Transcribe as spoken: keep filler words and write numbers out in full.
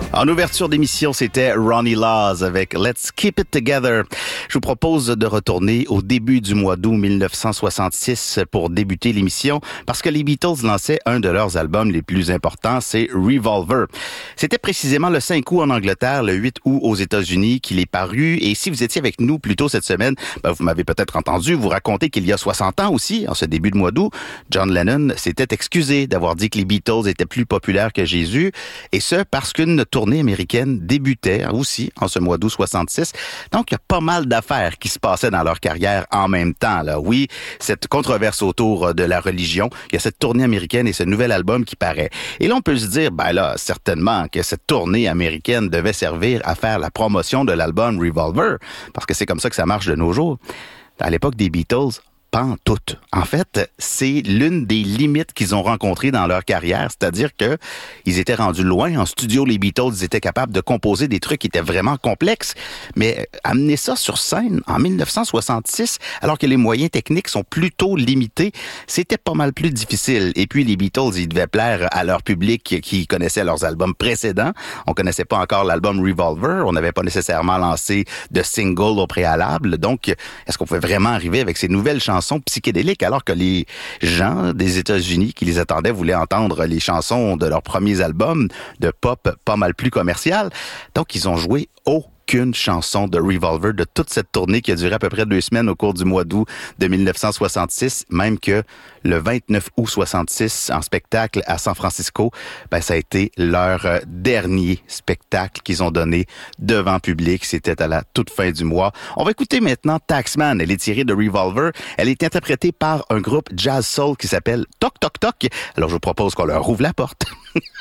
En ouverture d'émission, c'était Ronnie Laws avec Let's Keep It Together. Je vous propose de retourner au début du mois d'août mille neuf cent soixante-six pour débuter l'émission parce que les Beatles lançaient un de leurs albums les plus importants, c'est Revolver. C'était précisément le cinq août en Angleterre, le huit août aux États-Unis qu'il est paru. Et si vous étiez avec nous plus tôt cette semaine, ben vous m'avez peut-être entendu vous raconter qu'il y a soixante ans aussi, en ce début de mois d'août, John Lennon s'était excusé d'avoir dit que les Beatles étaient plus populaires que Jésus, et ce parce qu'une tournée américaine débutait aussi en ce mois d'août soixante-six. Donc, il y a pas mal d'affaires qui se passaient dans leur carrière en même temps. Là. Oui, cette controverse autour de la religion, il y a cette tournée américaine et ce nouvel album qui paraît. Et là, on peut se dire, ben là, certainement que cette tournée américaine devait servir à faire la promotion de l'album Revolver, parce que c'est comme ça que ça marche de nos jours. À l'époque des Beatles, pas en tout. En fait, c'est l'une des limites qu'ils ont rencontrées dans leur carrière, c'est-à-dire que ils étaient rendus loin. En studio, les Beatles, ils étaient capables de composer des trucs qui étaient vraiment complexes, mais amener ça sur scène en mille neuf cent soixante-six, alors que les moyens techniques sont plutôt limités, c'était pas mal plus difficile. Et puis, les Beatles, ils devaient plaire à leur public qui connaissait leurs albums précédents. On connaissait pas encore l'album Revolver, on n'avait pas nécessairement lancé de single au préalable. Donc, est-ce qu'on pouvait vraiment arriver avec ces nouvelles chansons psychédéliques alors que les gens des États-Unis qui les attendaient voulaient entendre les chansons de leurs premiers albums de pop pas mal plus commercial? Donc, ils ont joué aucune chanson de Revolver de toute cette tournée qui a duré à peu près deux semaines au cours du mois d'août de mille neuf cent soixante-six, même que le vingt-neuf août soixante-six, en spectacle à San Francisco, ben ça a été leur dernier spectacle qu'ils ont donné devant public. C'était à la toute fin du mois. On va écouter maintenant Taxman. Elle est tirée de Revolver. Elle est interprétée par un groupe jazz soul qui s'appelle Toc Toc Toc. Alors je vous propose qu'on leur ouvre la porte.